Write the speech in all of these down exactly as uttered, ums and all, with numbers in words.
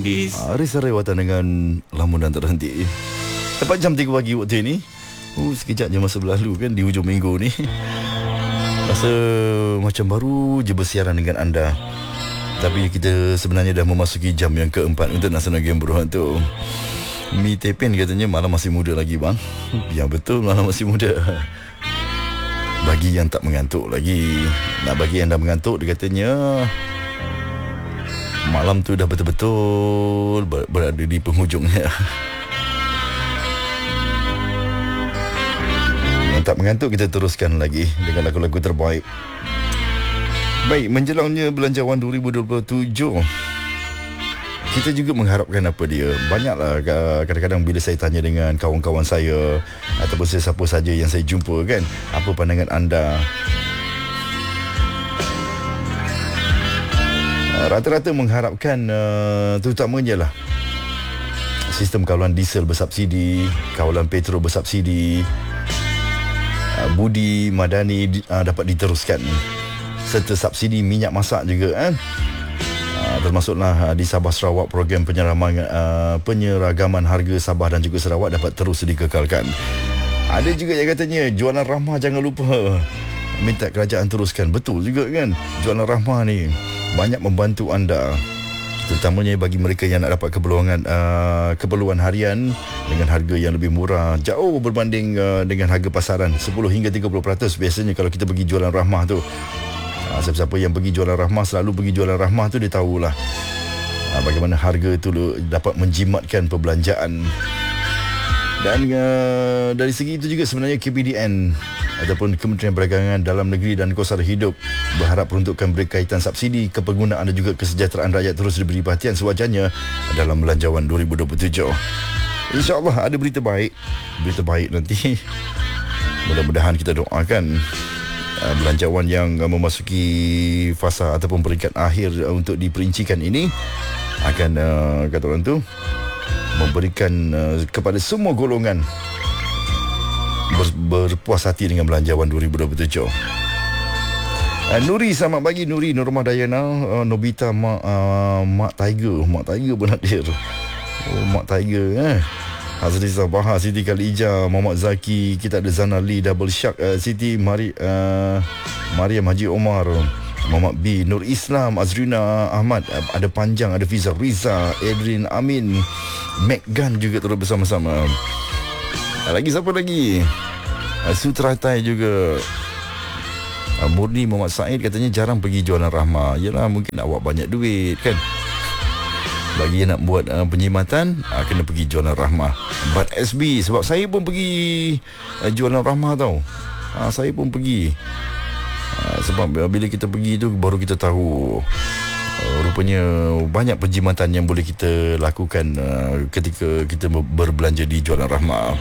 Is. Aris Sarawatan dengan lamunan terhenti. Tepat jam tiga pagi waktu ini. Oh, sekejap je masa berlalu kan di hujung minggu ni. Rasa macam baru je bersiaran dengan anda. Tapi kita sebenarnya dah memasuki jam yang keempat untuk Nasional Game Berhad tu. Mi Tepin katanya malam masih muda lagi bang. Ya betul, malam masih muda. Bagi yang tak mengantuk lagi. Nak bagi yang dah mengantuk, dia katanya malam tu dah betul-betul ber- berada di penghujungnya. Yang tak mengantuk, kita teruskan lagi dengan lagu-lagu terbaik. Baik, menjelangnya Belanjawan dua ribu dua puluh tujuh, kita juga mengharapkan apa dia. Banyaklah kadang-kadang bila saya tanya dengan kawan-kawan saya ataupun sesiapa saja yang saya jumpa kan, apa pandangan anda? Rata-rata mengharapkan uh, terutamanya lah sistem kawalan diesel bersubsidi, kawalan petrol bersubsidi, uh, budi madani uh, dapat diteruskan, serta subsidi minyak masak juga kan. Uh, termasuklah uh, di Sabah Sarawak program penyeraman, uh, penyeragaman harga Sabah dan juga Sarawak dapat terus dikekalkan. Ada juga yang katanya jualan rahmah jangan lupa, minta kerajaan teruskan. Betul juga kan, jualan rahmah ni banyak membantu anda, terutamanya bagi mereka yang nak dapat keperluan uh, keperluan harian dengan harga yang lebih murah, jauh berbanding uh, dengan harga pasaran sepuluh hingga tiga puluh peratus biasanya kalau kita pergi jualan rahmah tu. Uh, siapa-siapa yang pergi jualan rahmah, selalu pergi jualan rahmah tu, dia tahulah uh, bagaimana harga tu dapat menjimatkan perbelanjaan. Dan uh, dari segi itu juga sebenarnya K P D N ataupun Kementerian Perdagangan Dalam Negeri dan Kos Sara Hidup berharap peruntukan berkaitan subsidi, kepenggunaan dan juga kesejahteraan rakyat terus diberi perhatian sewajarnya dalam Belanjawan dua ribu dua puluh tujuh. InsyaAllah ada berita baik, berita baik nanti. Mudah-mudahan kita doakan uh, Belanjawan yang uh, memasuki fasa ataupun peringkat akhir uh, untuk diperincikan ini akan uh, kata orang tu memberikan uh, kepada semua golongan ber, berpuas hati dengan Belanjawan dua ribu dua puluh tujuh. Uh, Nuri, selamat pagi Nuri, Nurmah Dayana, uh, Nobita, Mak uh, Mak Tiger, Mak Tiger pun hadir. Oh, Mak Tiger eh. Hazrizah Bahar, Siti Khalijah, Muhammad Zaki, kita ada Zana Lee, Double Shark, uh, Siti Mari, uh, Mariam Haji Omar, Muhammad B, Nur Islam, Azrina Ahmad, ada Panjang, ada Fiza Riza, Edrin Amin, Meggan juga turut bersama-sama. Lagi siapa lagi? Sutratai juga. Murni Muhammad Said katanya jarang pergi jualan rahmah. Yalah, mungkin awak banyak duit kan. Bagi yang nak buat uh, penjimatan, uh, kena pergi jualan rahmah. But S B, sebab saya pun pergi uh, jualan rahmah tau. uh, Saya pun pergi. uh, Sebab bila kita pergi tu baru kita tahu uh, rupanya banyak penjimatan yang boleh kita lakukan uh, ketika kita berbelanja di jualan rahmah.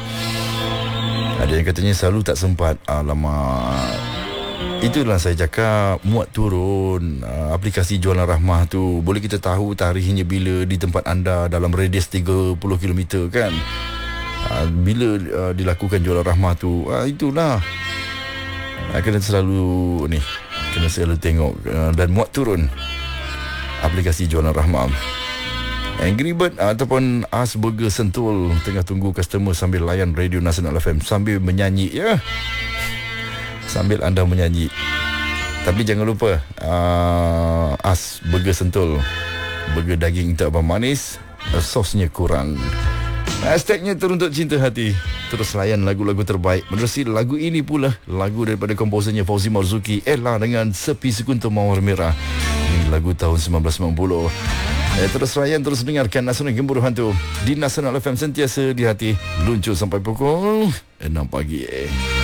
Ada yang katanya selalu tak sempat. Alamak, itulah saya cakap, muat turun uh, aplikasi jualan rahmah tu. Boleh kita tahu tarikhnya bila di tempat anda dalam radius tiga puluh kilometer kan. uh, Bila uh, dilakukan jualan rahmah tu, uh, itulah uh, kena selalu ni, kena selalu tengok uh, dan muat turun aplikasi jualan rahmah. Angry Bird uh, ataupun As Burger Sentul tengah tunggu customer sambil layan Radio Nasional F M sambil menyanyi ya. Sambil anda menyanyi. Tapi jangan lupa uh, As Burger Sentul, burger daging tak apa manis, uh, sosnya kurang. Hashtagnya Teruntuk Cinta Hati. Terus layan lagu-lagu terbaik. Menerusi lagu ini pula, lagu daripada komposernya Fauzi Marzuki, Ella dengan Sepi Sekuntum Mawar Merah. Ini lagu tahun sembilan belas sembilan puluh. Eh, terus layan, terus dengarkan Nasional Game Berhad tu di Nasional F M, sentiasa di hati. Luncur sampai pukul enam pagi.